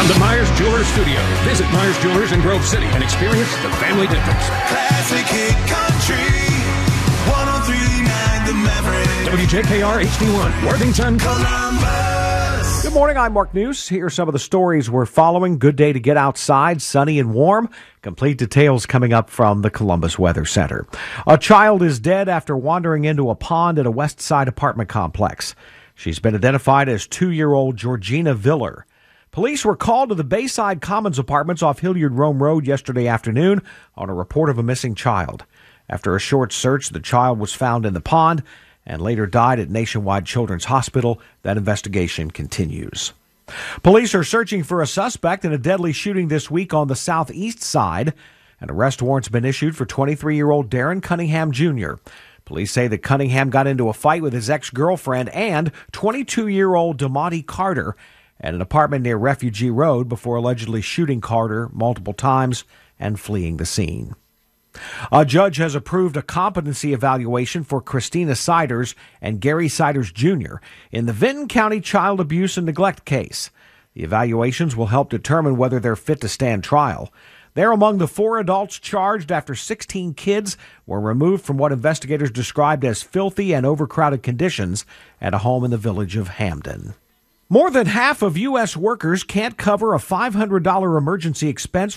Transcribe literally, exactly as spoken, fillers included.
From the Myers Jewelers Studio, visit Myers Jewelers in Grove City and experience the family difference. Classic hit country, one oh three point nine The Maverick. W J K R H D one, Worthington, Columbus. Good morning, I'm Mark News. Here are some of the stories we're following. Good day to get outside, sunny and warm. Complete details coming up from the Columbus Weather Center. A child is dead after wandering into a pond at a West Side apartment complex. She's been identified as two-year-old Georgina Viller. Police were called to the Bayside Commons Apartments off Hilliard Rome Road yesterday afternoon on a report of a missing child. After a short search, the child was found in the pond and later died at Nationwide Children's Hospital. That investigation continues. Police are searching for a suspect in a deadly shooting this week on the southeast side. An arrest warrant's been issued for twenty-three-year-old Darren Cunningham Junior Police say that Cunningham got into a fight with his ex-girlfriend and twenty-two-year-old Damati Carter at an apartment near Refugee Road before allegedly shooting Carter multiple times and fleeing the scene. A judge has approved a competency evaluation for Christina Siders and Gary Siders Junior in the Vinton County child abuse and neglect case. The evaluations will help determine whether they're fit to stand trial. They're among the four adults charged after sixteen kids were removed from what investigators described as filthy and overcrowded conditions at a home in the village of Hamden. More than half of U S workers can't cover a five hundred dollars emergency expense